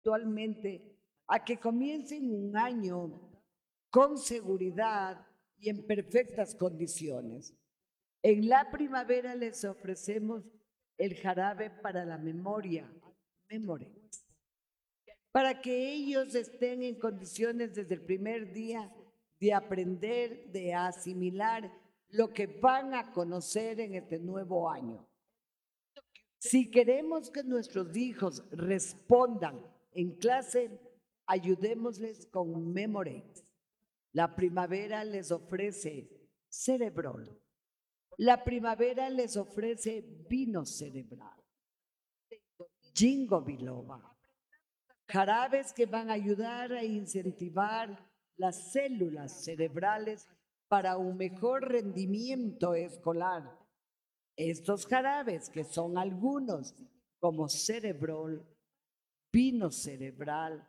intelectualmente a que comiencen un año con seguridad y en perfectas condiciones. En la primavera les ofrecemos el jarabe para la memoria, Memorex, para que ellos estén en condiciones desde el primer día de aprender, de asimilar lo que van a conocer en este nuevo año. Si queremos que nuestros hijos respondan en clase, ayudémosles con Memorex. La primavera les ofrece Cerebrol. La primavera les ofrece vino cerebral, Ginkgo biloba, jarabes que van a ayudar a incentivar las células cerebrales para un mejor rendimiento escolar. Estos jarabes, que son algunos, como Cerebrol, vino cerebral,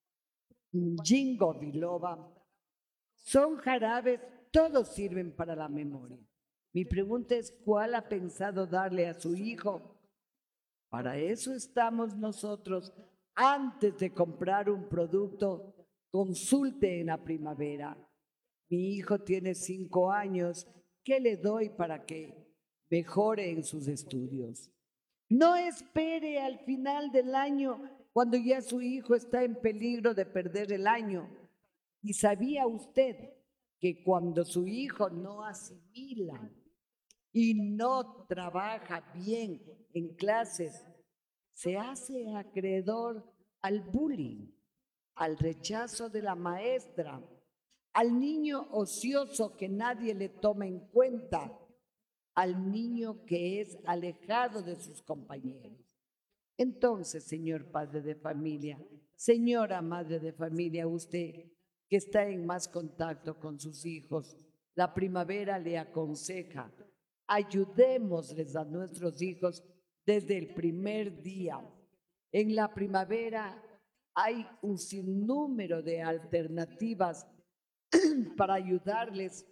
Ginkgo biloba, son jarabes, todos sirven para la memoria. Mi pregunta es, ¿cuál ha pensado darle a su hijo? Para eso estamos nosotros. Antes de comprar un producto, consulte en la primavera. Mi hijo tiene 5 años. ¿Qué le doy para que mejore en sus estudios? No espere al final del año cuando ya su hijo está en peligro de perder el año. ¿Y sabía usted que cuando su hijo no asimila y no trabaja bien en clases, se hace acreedor al bullying, al rechazo de la maestra, al niño ocioso que nadie le toma en cuenta, al niño que es alejado de sus compañeros? Entonces, señor padre de familia, señora madre de familia, usted que está en más contacto con sus hijos, la primavera le aconseja, ayudémosles a nuestros hijos desde el primer día. En la primavera hay un sinnúmero de alternativas para ayudarles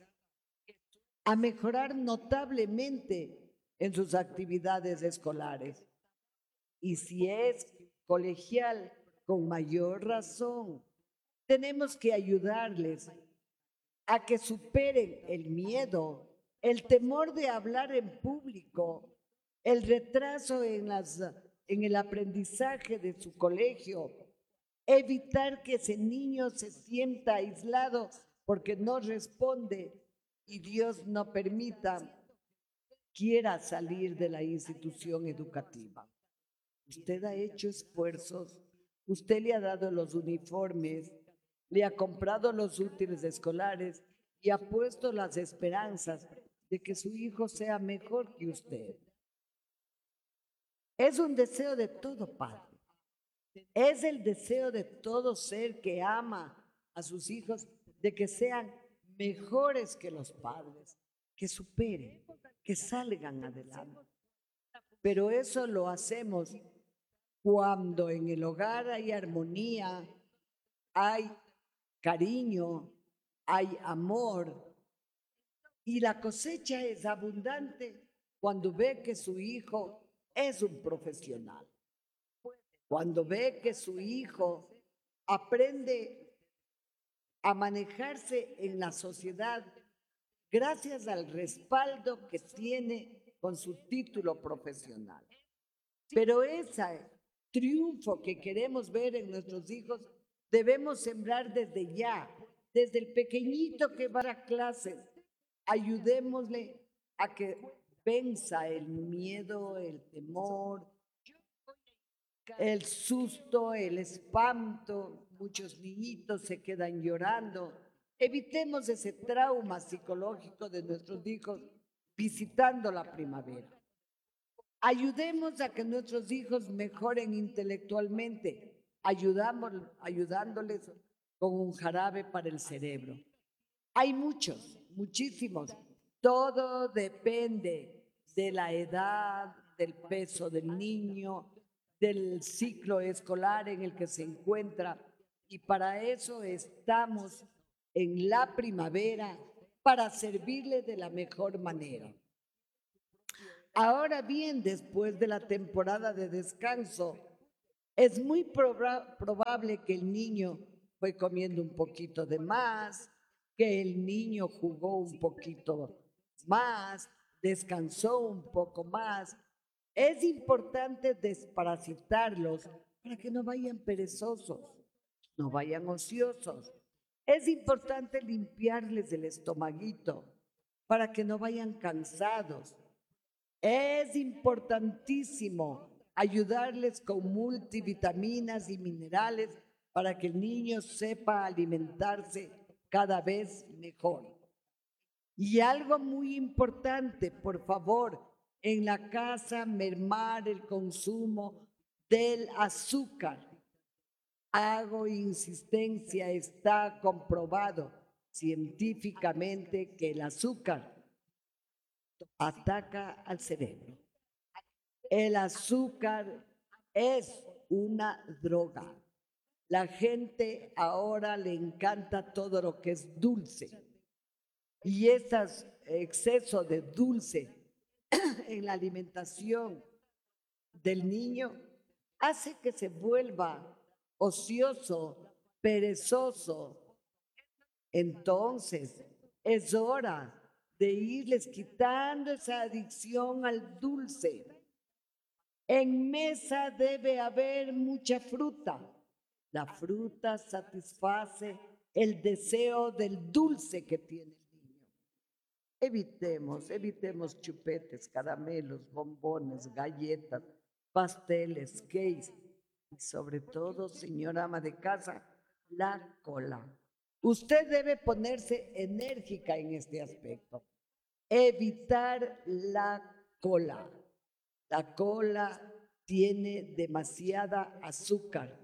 a mejorar notablemente en sus actividades escolares. Y si es colegial, con mayor razón, tenemos que ayudarles a que superen el miedo, el temor de hablar en público, el retraso en el aprendizaje de su colegio, evitar que ese niño se sienta aislado porque no responde y Dios no permita quiera salir de la institución educativa. Usted ha hecho esfuerzos, usted le ha dado los uniformes, le ha comprado los útiles escolares y ha puesto las esperanzas de que su hijo sea mejor que usted. Es un deseo de todo padre. Es el deseo de todo ser que ama a sus hijos de que sean mejores que los padres, que superen, que salgan adelante. Pero eso lo hacemos cuando en el hogar hay armonía, hay cariño, hay amor y la cosecha es abundante cuando ve que su hijo es un profesional, cuando ve que su hijo aprende a manejarse en la sociedad gracias al respaldo que tiene con su título profesional. Pero ese triunfo que queremos ver en nuestros hijos debemos sembrar desde ya, desde el pequeñito que va a clases. Ayudémosle a que venza el miedo, el temor, el susto, el espanto. Muchos niñitos se quedan llorando. Evitemos ese trauma psicológico de nuestros hijos visitando la primavera. Ayudemos a que nuestros hijos mejoren intelectualmente, ayudándoles con un jarabe para el cerebro. Hay muchos, muchísimos. Todo depende de la edad, del peso del niño, del ciclo escolar en el que se encuentra. Y para eso estamos en la primavera, para servirle de la mejor manera. Ahora bien, después de la temporada de descanso, Es muy probable que el niño fue comiendo un poquito de más, que el niño jugó un poquito más, descansó un poco más. Es importante desparasitarlos para que no vayan perezosos, no vayan ociosos. Es importante limpiarles el estomaguito para que no vayan cansados. Es importantísimo ayudarles con multivitaminas y minerales para que el niño sepa alimentarse cada vez mejor. Y algo muy importante, por favor, en la casa mermar el consumo del azúcar. Hago insistencia, está comprobado científicamente que el azúcar ataca al cerebro. El azúcar es una droga. La gente ahora le encanta todo lo que es dulce. Y ese exceso de dulce en la alimentación del niño hace que se vuelva ocioso, perezoso. Entonces, es hora de irles quitando esa adicción al dulce. En mesa debe haber mucha fruta. La fruta satisface el deseo del dulce que tiene el niño. Evitemos chupetes, caramelos, bombones, galletas, pasteles, cakes y sobre todo, señora ama de casa, la cola. Usted debe ponerse enérgica en este aspecto. Evitar la cola. La cola tiene demasiada azúcar,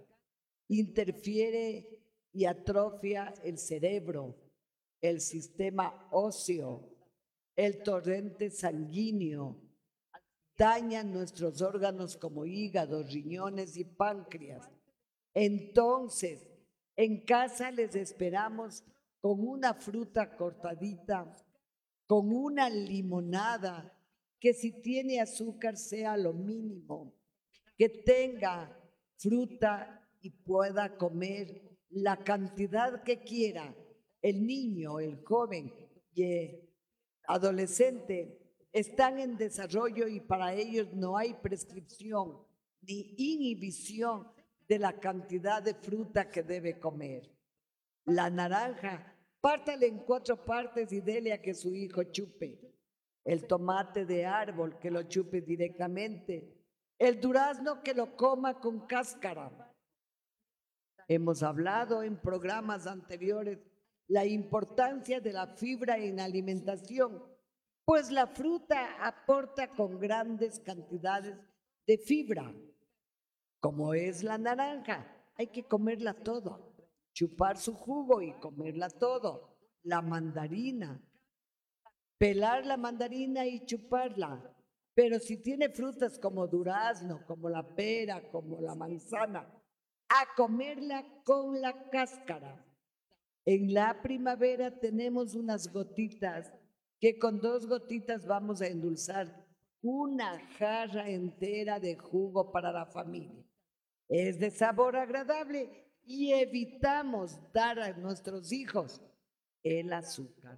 interfiere y atrofia el cerebro, el sistema óseo, el torrente sanguíneo, daña nuestros órganos como hígado, riñones y páncreas. Entonces, en casa les esperamos con una fruta cortadita, con una limonada, que si tiene azúcar sea lo mínimo, que tenga fruta y pueda comer la cantidad que quiera. El niño, el joven y el adolescente están en desarrollo y para ellos no hay prescripción ni inhibición de la cantidad de fruta que debe comer. La naranja, pártale en 4 partes y dele a que su hijo chupe. El tomate de árbol, que lo chupe directamente. El durazno, que lo coma con cáscara. Hemos hablado en programas anteriores la importancia de la fibra en la alimentación, pues la fruta aporta con grandes cantidades de fibra, como es la naranja. Hay que comerla todo, chupar su jugo y comerla todo. La mandarina, pelar la mandarina y chuparla. Pero si tiene frutas como durazno, como la pera, como la manzana, a comerla con la cáscara. En la primavera tenemos unas gotitas que con 2 gotitas vamos a endulzar una jarra entera de jugo para la familia. Es de sabor agradable y evitamos dar a nuestros hijos el azúcar.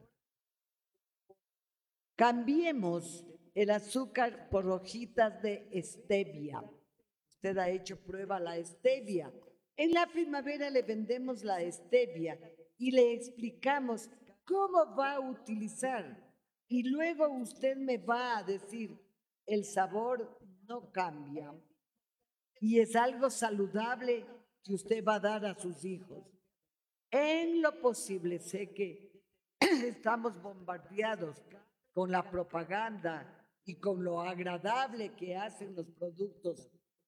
Cambiemos el azúcar por hojitas de stevia. Usted ha hecho prueba la stevia. En la primavera le vendemos la stevia y le explicamos cómo va a utilizar. Y luego usted me va a decir, el sabor no cambia y es algo saludable que usted va a dar a sus hijos. En lo posible, sé que estamos bombardeados con la propaganda y con lo agradable que hacen los productos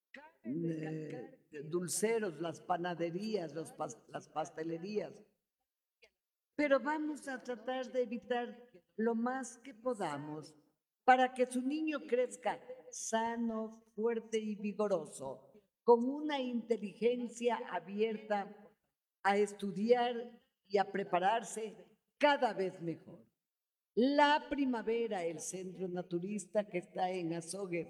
dulceros, las panaderías, las pastelerías. Pero vamos a tratar de evitar lo más que podamos para que su niño crezca sano, fuerte y vigoroso, con una inteligencia abierta a estudiar y a prepararse cada vez mejor. La primavera, el centro naturista que está en Azogues,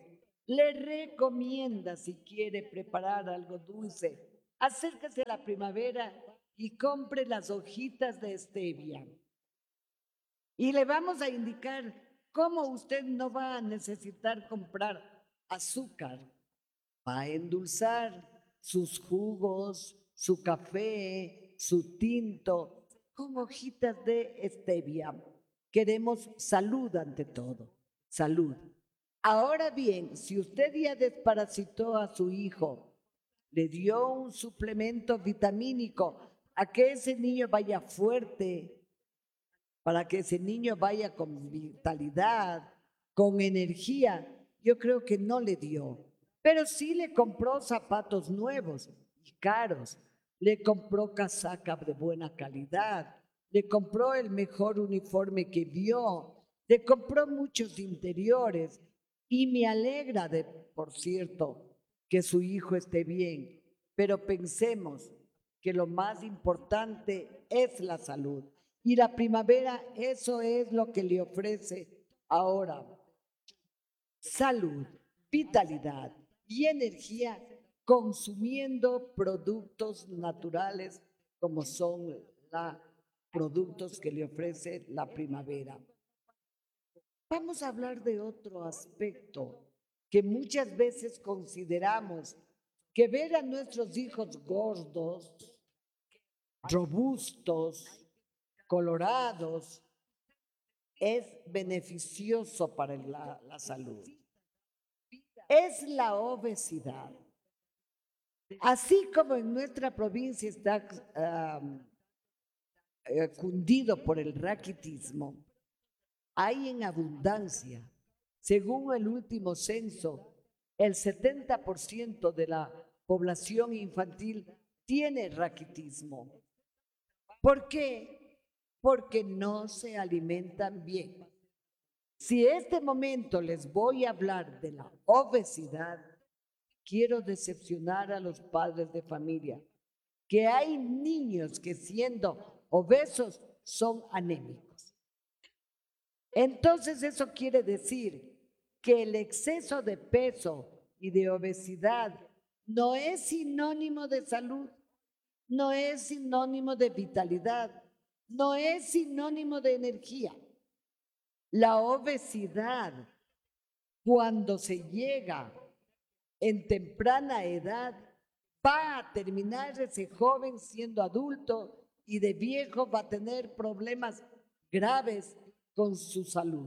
le recomienda, si quiere preparar algo dulce, acérquese a la primavera y compre las hojitas de stevia. Y le vamos a indicar cómo usted no va a necesitar comprar azúcar. Va a endulzar sus jugos, su café, su tinto con hojitas de stevia. Queremos salud ante todo, salud. Ahora bien, si usted ya desparasitó a su hijo, le dio un suplemento vitamínico a que ese niño vaya fuerte, para que ese niño vaya con vitalidad, con energía, yo creo que no le dio. Pero sí le compró zapatos nuevos y caros, le compró casaca de buena calidad, le compró el mejor uniforme que vio, le compró muchos interiores y me alegra de, por cierto, que su hijo esté bien, pero pensemos que lo más importante es la salud. Y la primavera, eso es lo que le ofrece ahora. Salud, vitalidad y energía consumiendo productos naturales como son los productos que le ofrece la primavera. Vamos a hablar de otro aspecto que muchas veces consideramos que ver a nuestros hijos gordos, robustos, colorados, es beneficioso para la salud. Es la obesidad. Así como en nuestra provincia está cundido por el raquitismo, hay en abundancia. Según el último censo, el 70% de la población infantil tiene raquitismo. ¿Por qué? Porque no se alimentan bien. Si este momento les voy a hablar de la obesidad, quiero decepcionar a los padres de familia, que hay niños que siendo obesos son anémicos. Entonces eso quiere decir que el exceso de peso y de obesidad no es sinónimo de salud, no es sinónimo de vitalidad, no es sinónimo de energía. La obesidad, cuando se llega en temprana edad, va a terminar ese joven siendo adulto y de viejo va a tener problemas graves con su salud.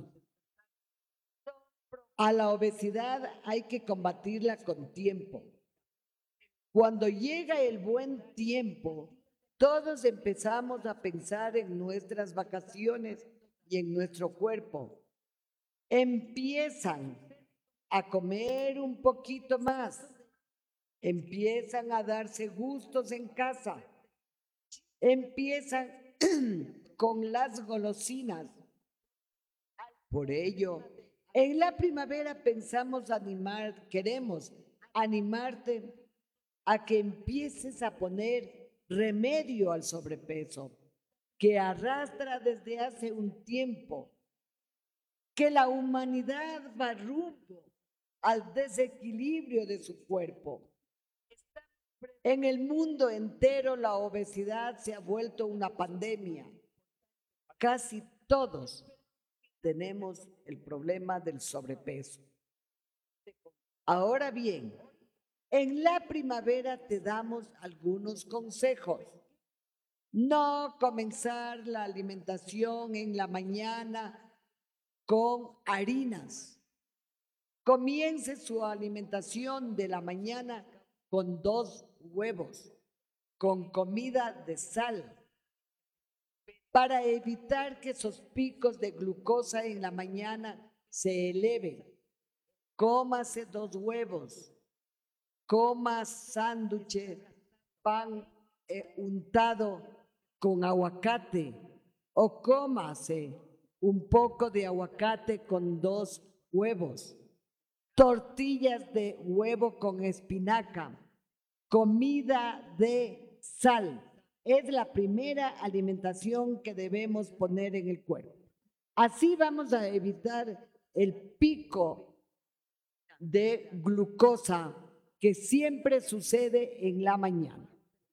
A la obesidad hay que combatirla con tiempo. Cuando llega el buen tiempo, todos empezamos a pensar en nuestras vacaciones y en nuestro cuerpo. Empiezan a comer un poquito más, empiezan a darse gustos en casa, empiezan con las golosinas. Por ello, en la primavera queremos animarte a que empieces a poner remedio al sobrepeso que arrastra desde hace un tiempo, que la humanidad va rumbo al desequilibrio de su cuerpo. En el mundo entero la obesidad se ha vuelto una pandemia. Casi todos tenemos el problema del sobrepeso. Ahora bien, en la primavera te damos algunos consejos. No comenzar la alimentación en la mañana con harinas. Comience su alimentación de la mañana con 2 huevos, con comida de sal, para evitar que esos picos de glucosa en la mañana se eleven. Cómase 2 huevos, coma sándwiches, pan untado con aguacate o cómase un poco de aguacate con 2 huevos, tortillas de huevo con espinaca, comida de sal. Es la primera alimentación que debemos poner en el cuerpo. Así vamos a evitar el pico de glucosa que siempre sucede en la mañana.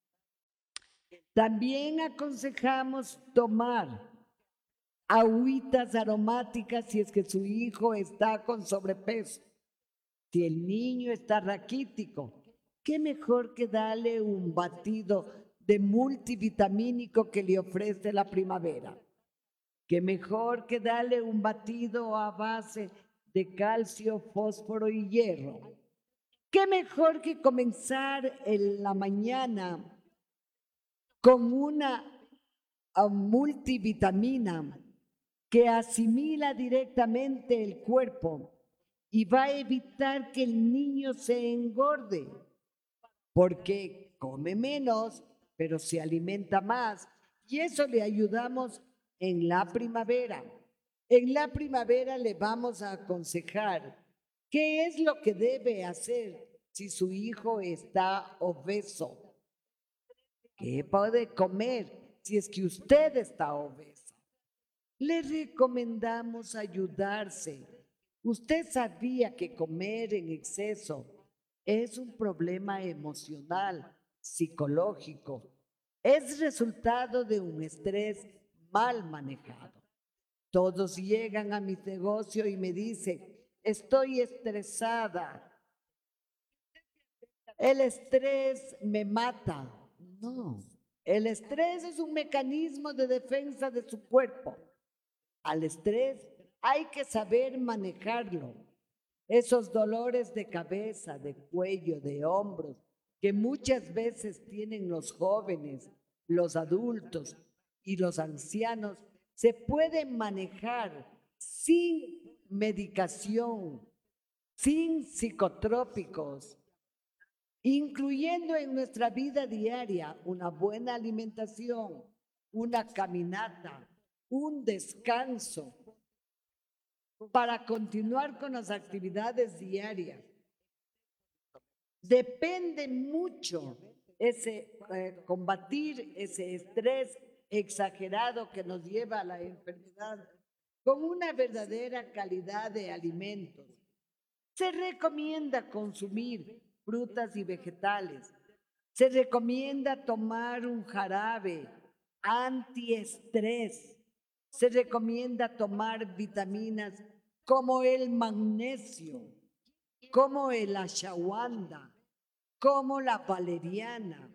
También aconsejamos tomar agüitas aromáticas si es que su hijo está con sobrepeso. Si el niño está raquítico, qué mejor que darle un batido de multivitamínico que le ofrece la primavera. Qué mejor que darle un batido a base de calcio, fósforo y hierro. Qué mejor que comenzar en la mañana con una multivitamina que asimila directamente el cuerpo y va a evitar que el niño se engorde, porque come menos, pero se alimenta más. Y eso le ayudamos en la primavera. En la primavera le vamos a aconsejar qué es lo que debe hacer si su hijo está obeso. ¿Qué puede comer si es que usted está obeso? Le recomendamos ayudarse. Usted sabía que comer en exceso es un problema emocional, psicológico. Es resultado de un estrés mal manejado. Todos llegan a mi negocio y me dicen, estoy estresada. El estrés me mata. No, el estrés es un mecanismo de defensa de su cuerpo. Al estrés hay que saber manejarlo. Esos dolores de cabeza, de cuello, de hombros, que muchas veces tienen los jóvenes, los adultos y los ancianos, se pueden manejar sin medicación, sin psicotrópicos, incluyendo en nuestra vida diaria una buena alimentación, una caminata, un descanso para continuar con las actividades diarias. Depende mucho combatir ese estrés exagerado que nos lleva a la enfermedad con una verdadera calidad de alimentos. Se recomienda consumir frutas y vegetales. Se recomienda tomar un jarabe antiestrés. Se recomienda tomar vitaminas como el magnesio, como el ashwagandha, como la valeriana.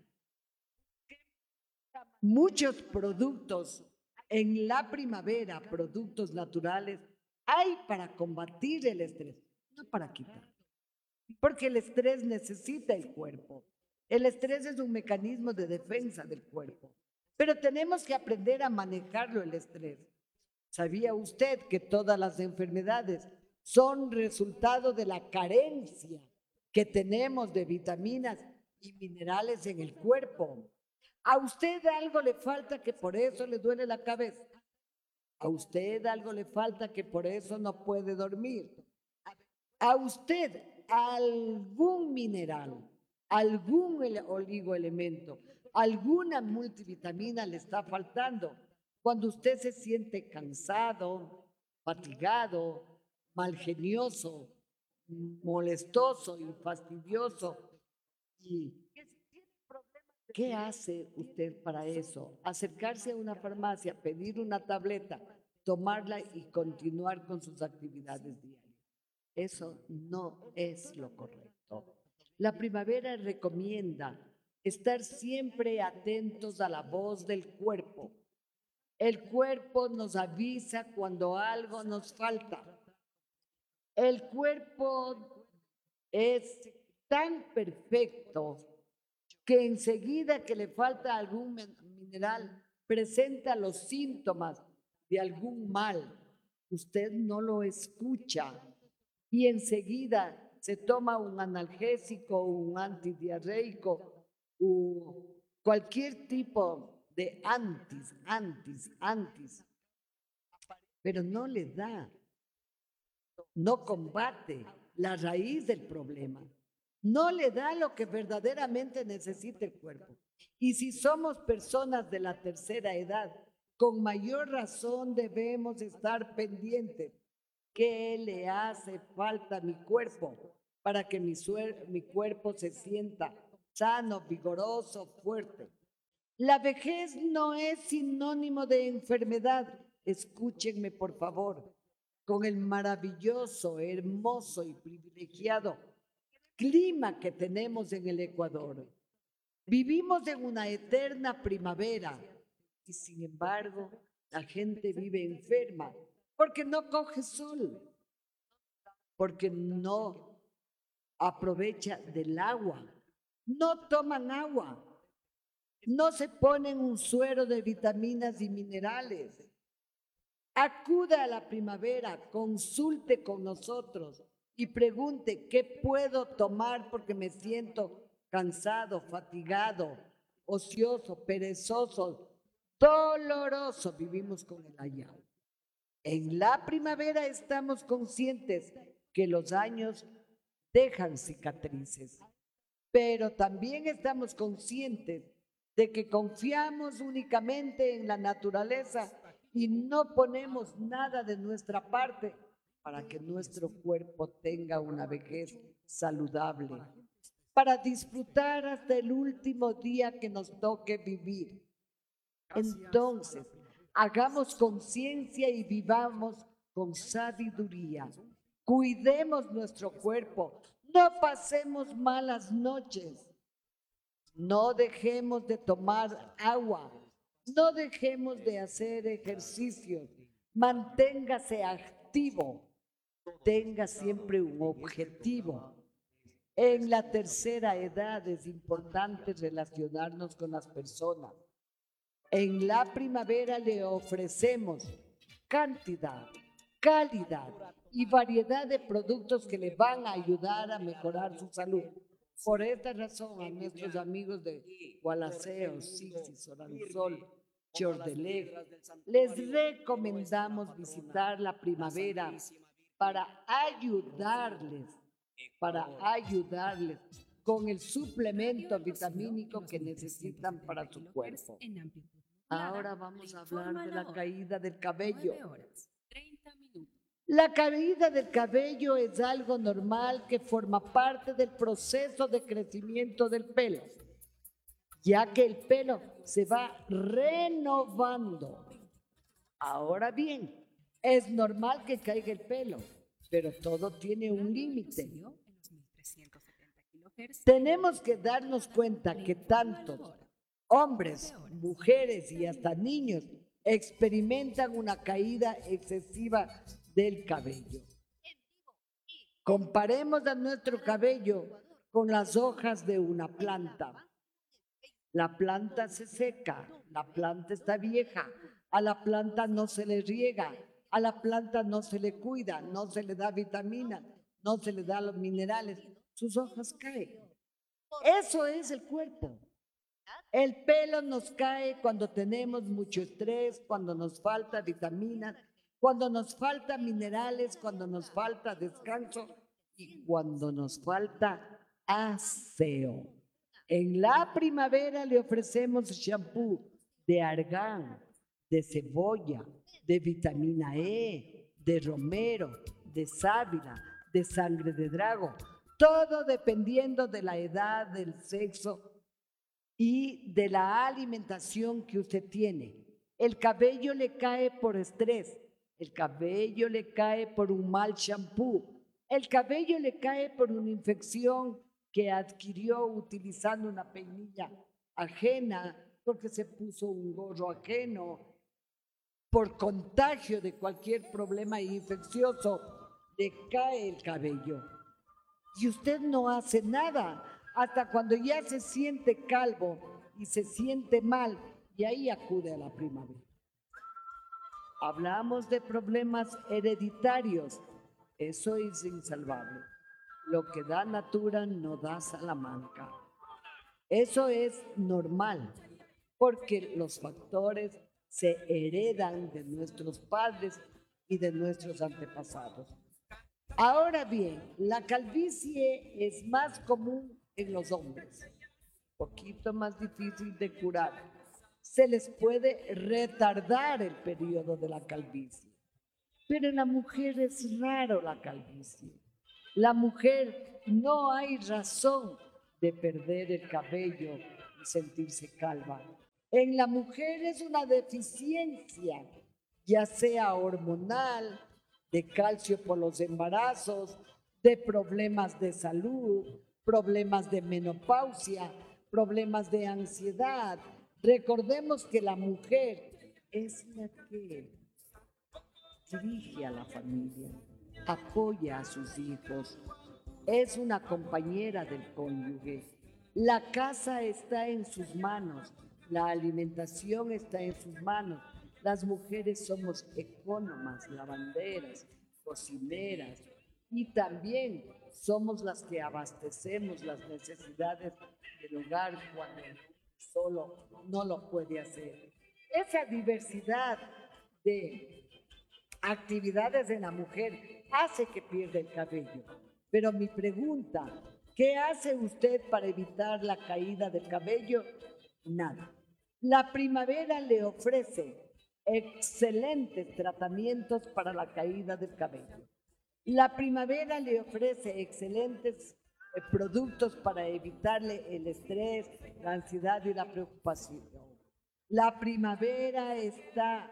Muchos productos en la primavera, productos naturales, hay para combatir el estrés, no para quitar. Porque el estrés necesita el cuerpo. El estrés es un mecanismo de defensa del cuerpo. Pero tenemos que aprender a manejarlo el estrés. ¿Sabía usted que todas las enfermedades son resultado de la carencia que tenemos de vitaminas y minerales en el cuerpo? ¿A usted algo le falta que por eso le duele la cabeza? ¿A usted algo le falta que por eso no puede dormir? ¿A usted algún mineral, algún oligoelemento, alguna multivitamina le está faltando? Cuando usted se siente cansado, fatigado, malgenioso, molestoso y fastidioso. ¿Y qué hace usted para eso? Acercarse a una farmacia, pedir una tableta, tomarla y continuar con sus actividades diarias. Eso no es lo correcto. La primavera recomienda estar siempre atentos a la voz del cuerpo. El cuerpo nos avisa cuando algo nos falta. El cuerpo es tan perfecto que enseguida que le falta algún mineral, presenta los síntomas de algún mal. Usted no lo escucha y enseguida se toma un analgésico, un antidiarreico o cualquier tipo de antis, pero no le da, no combate la raíz del problema, no le da lo que verdaderamente necesita el cuerpo. Y si somos personas de la tercera edad, con mayor razón debemos estar pendientes. ¿Qué le hace falta a mi cuerpo? para que mi cuerpo se sienta sano, vigoroso, fuerte. La vejez no es sinónimo de enfermedad. Escúchenme, por favor, con el maravilloso, hermoso y privilegiado clima que tenemos en el Ecuador. Vivimos en una eterna primavera y sin embargo la gente vive enferma porque no coge sol, porque no aprovecha del agua, no toman agua, no se ponen un suero de vitaminas y minerales. Acuda a la primavera, consulte con nosotros y pregunte qué puedo tomar porque me siento cansado, fatigado, ocioso, perezoso, doloroso. Vivimos con el ayau. En la primavera estamos conscientes que los años dejan cicatrices, pero también estamos conscientes de que confiamos únicamente en la naturaleza y no ponemos nada de nuestra parte para que nuestro cuerpo tenga una vejez saludable, para disfrutar hasta el último día que nos toque vivir. Entonces, hagamos conciencia y vivamos con sabiduría. Cuidemos nuestro cuerpo, no pasemos malas noches, no dejemos de tomar agua, no dejemos de hacer ejercicio, manténgase activo, tenga siempre un objetivo. En la tercera edad es importante relacionarnos con las personas. En la primavera le ofrecemos cantidad, calidad y variedad de productos que le van a ayudar a mejorar su salud. Por esta razón, a nuestros amigos de Gualaceo, Sixi, Soranzol, Chordelé, les recomendamos visitar la primavera para ayudarles con el suplemento vitamínico que necesitan para su cuerpo. Ahora vamos a hablar de la caída del cabello. La caída del cabello es algo normal que forma parte del proceso de crecimiento del pelo, ya que el pelo se va renovando. Ahora bien, es normal que caiga el pelo, pero todo tiene un límite. Tenemos que darnos cuenta que tantos hombres, mujeres y hasta niños experimentan una caída excesiva del cabello. Comparemos a nuestro cabello con las hojas de una planta. La planta se seca, la planta está vieja, a la planta no se le riega, a la planta no se le cuida, no se le da vitaminas, no se le da los minerales, sus hojas caen. Eso es el cuerpo. El pelo nos cae cuando tenemos mucho estrés, cuando nos falta vitaminas, cuando nos falta minerales, cuando nos falta descanso y cuando nos falta aseo. En la primavera le ofrecemos shampoo de argán, de cebolla, de vitamina E, de romero, de sábila, de sangre de drago, todo dependiendo de la edad, del sexo y de la alimentación que usted tiene. El cabello le cae por estrés, el cabello le cae por un mal shampoo, el cabello le cae por una infección que adquirió utilizando una peinilla ajena, porque se puso un gorro ajeno, por contagio de cualquier problema infeccioso, le cae el cabello. Y usted no hace nada hasta cuando ya se siente calvo y se siente mal, y ahí acude a la primavera. Hablamos de problemas hereditarios, eso es insalvable. Lo que da natura no da Salamanca. Eso es normal, porque los factores se heredan de nuestros padres y de nuestros antepasados. Ahora bien, la calvicie es más común en los hombres, poquito más difícil de curar. Se les puede retardar el periodo de la calvicie, pero en la mujer es raro la calvicie. La mujer no hay razón de perder el cabello y sentirse calva. En la mujer es una deficiencia, ya sea hormonal, de calcio por los embarazos, de problemas de salud, problemas de menopausia, problemas de ansiedad. Recordemos que la mujer es la que dirige a la familia, apoya a sus hijos, es una compañera del cónyuge. La casa está en sus manos, la alimentación está en sus manos. Las mujeres somos ecónomas, lavanderas, cocineras y también somos las que abastecemos las necesidades del hogar cuando solo no lo puede hacer. Esa diversidad de actividades en la mujer hace que pierda el cabello. Pero mi pregunta, ¿qué hace usted para evitar la caída del cabello? Nada. La primavera le ofrece excelentes tratamientos para la caída del cabello. La primavera le ofrece excelentes productos para evitarle el estrés, la ansiedad y la preocupación. La primavera está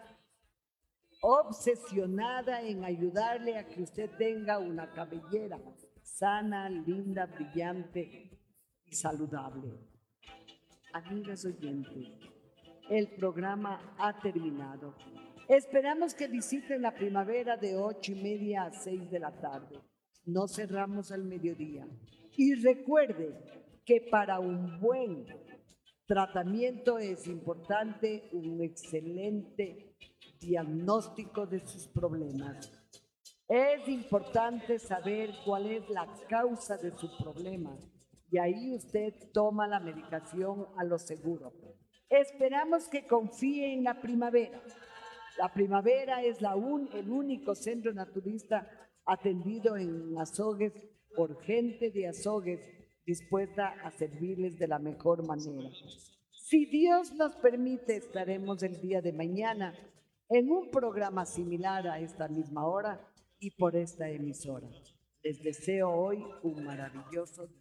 obsesionada en ayudarle a que usted tenga una cabellera sana, linda, brillante y saludable. Amigas oyentes, el programa ha terminado. Esperamos que visiten la primavera de 8:30 a 6 de la tarde. No cerramos al mediodía. Y recuerde que para un buen tratamiento es importante un excelente diagnóstico de sus problemas. Es importante saber cuál es la causa de su problema y ahí usted toma la medicación a lo seguro. Esperamos que confíe en la primavera. La primavera es el único centro naturista atendido en Azogues por gente de Azogues dispuesta a servirles de la mejor manera. Si Dios nos permite, estaremos el día de mañana en un programa similar a esta misma hora y por esta emisora. Les deseo hoy un maravilloso día.